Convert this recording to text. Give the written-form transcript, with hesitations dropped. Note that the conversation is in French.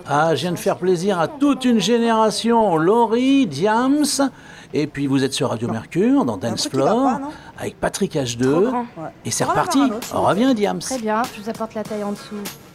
Ah, je viens de faire plaisir à toute une génération. Laurie, Diams, et puis vous êtes sur Radio Mercure, dans Dance Floor, avec Patrick Trop H2. grand. Et c'est On va en reparti. avoir un autre, s'il vous plaît. Reviens, Diams. Très bien, je vous apporte la taille en dessous.